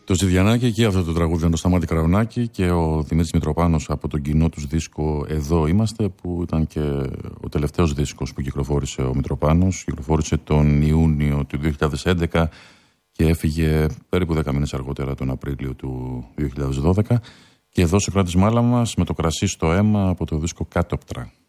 Το Ζηδιανάκι και αυτό το τραγούδι ήταν το Σταμάτη Καραουνάκη και ο Δημήτρης Μητροπάνος από τον κοινό τους δίσκο Εδώ Είμαστε, που ήταν και ο τελευταίος δίσκος που κυκλοφόρησε ο Μητροπάνος. Κυκλοφόρησε τον Ιούνιο του 2011 και έφυγε περίπου 10 μήνες αργότερα, τον Απρίλιο του 2012. Και εδώ στο Κράτης Μάλαμας με το κρασί στο αίμα από το δίσκο Κάτωπτρα.